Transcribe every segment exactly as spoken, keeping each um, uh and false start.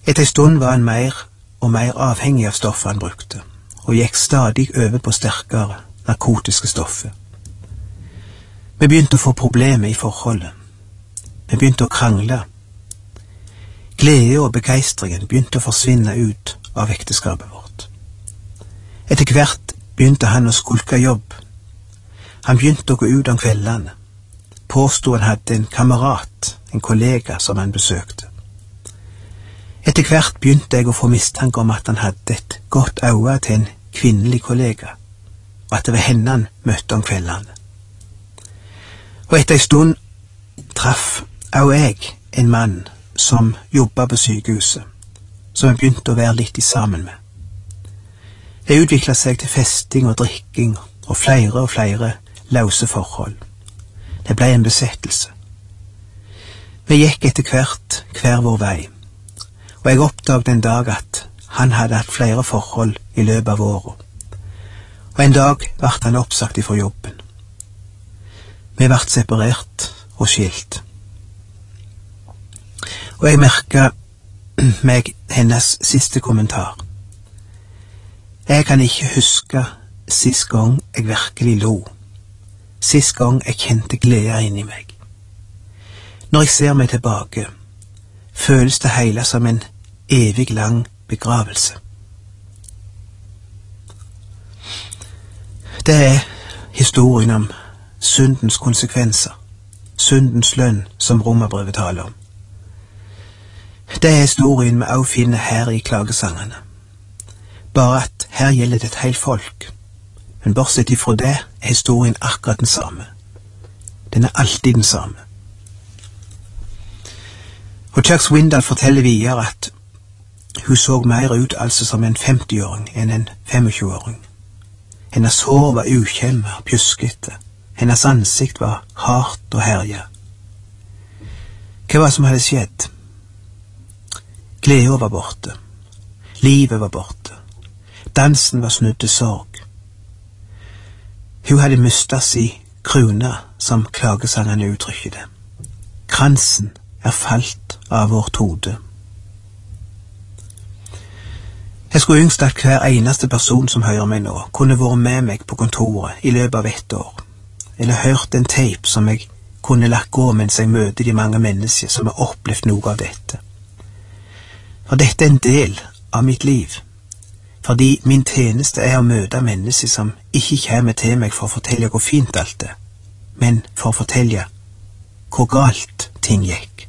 Etter en stund var han mer og mer avhengig av stoffet han brukte, og gikk stadig over på sterkere, narkotiske stoffer. Vi begynte å få problemer i forholdet. Vi begynte å krangle. Glede og begeistringen begynte å forsvinne ut av ekteskapet vårt. Etter hvert begynte han å skulke jobb. Han begynte å gå ut om kveldene. Påstod han hadde en kamerat, en kollega som han besøkte. Etter hvert begynte jeg å få mistanke om at han hadde et godt øye til en kvinnelig kollega, og at det var henne han møtte om kveldene. Og etter en stund traff også jeg en mann som jobbet på sykehuset, som jeg begynte å være litt i sammen med. Det utviklet seg til festing og drikking og flere og flere løse forhold. Det ble en besettelse. Vi gikk etter hvert hver vår vei, og jeg oppdaget en dag at han hadde hatt flere forhold i løpet av året, og en dag ble han oppsagt ifra jobben. Vi ble separert og skilt. Og jeg merket meg hennes siste kommentar. Jeg kan ikke huske sist gang jeg virkelig lo, sist gang jeg kjente glede inni meg. Når jeg ser meg tilbake, føles det hele som en evig lang begravelse. Det er historien om syndens konsekvenser, syndens lønn som Romerbrevet taler om. Det er historien vi også finner her i klagesangene. Bare at her gjelder det et helt folk. Men bortsett ifra det er historien akkurat den samme. Den er alltid den samme. Og Chuck Swindoll forteller videre at hun så mer ut altså som en femtiåring enn en femogtjue-åring. Hennes hår var ukjemme og pjuskete. Hennes ansikt var hardt og herja. Hva var det som hadde skjedd? Gleden var borte. Livet var borte. Dansen var snudd til sorg. Hun hadde mistet si krone, som klagesangene uttrykker det. Kransen er falt av vårt hode. Jeg skulle ønske at hver eneste person som hører meg nå, kunne vært med meg på kontoret i løpet av ett år, eller hørt en tape som jeg kunne lagt gå mens jeg møter de mange mennesker som har opplevd noe av dette. For dette er en del av mitt liv, fordi min tjeneste er å møte mennesker som ikke kommer til meg for å fortelle hvor fint alt er, men for å fortelle hvor galt ting gikk.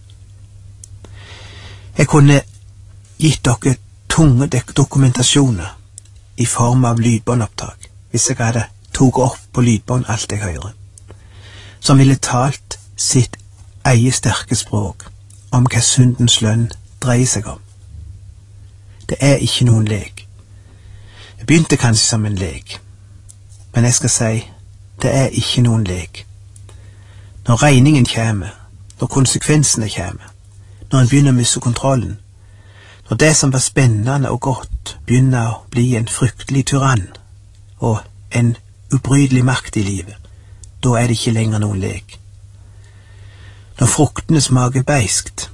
Jeg kunne gitt dere tunge dokumentasjoner i form av lydbåndopptak, hvis jeg hadde tog opp på lydbånd alt jeg hører, som ville talt sitt eget sterke språk om hva syndens lønn dreier seg om. Det er ikke noen lek. Det begynte kanskje som en lek, men jeg skal si, det er ikke noen lek. Når regningen kommer, når konsekvensene kommer, når en begynner å miste kontrollen, når det som var spennende og godt begynner å bli en fryktelig tyrann og en ubrytelig makt i livet, da er det ikke lenger noen lek. Når fruktene smaker beiskt,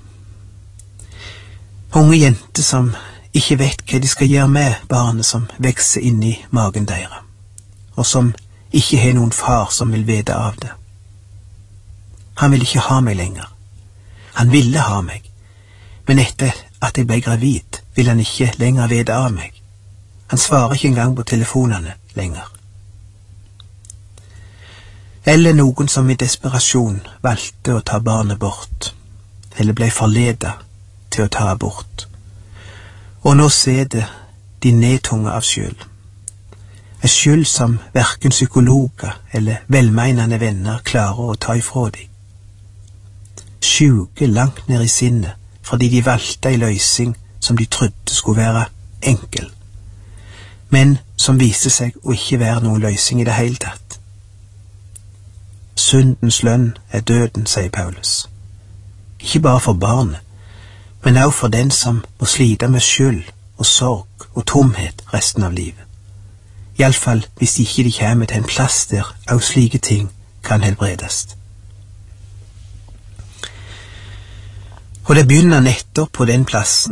unge jenter som ikke vet hva de skal gjøre med barnet som vekser inn i magen deres, og som ikke har noen far som vil vite av det. Han vil ikke ha meg lenger. Han ville ha meg, men etter at jeg ble gravid, vil han ikke lenger vite av meg. Han svarer ikke engang på telefonene lenger. Eller noen som i desperasjon valgte å ta barnet bort, eller ble forledet til å ta abort. Og nå sitter de nedtunge av skyld. En skyld som hverken psykologer eller velmeinende venner klarer å ta ifra dem. Sjuke langt ned i sinnet, fordi de valgte en løsning som de trodde skulle være enkel, men som viste seg å ikke være noen løsning i det hele tatt. Syndens lønn er døden, sier Paulus. Ikke bare for barnet, men også for den som må slite med skyld og sorg og tomhet resten av livet. Iallfall hvis ikke de kommer til en plass der også slike ting kan helbredes. Og det begynner nettopp på den plassen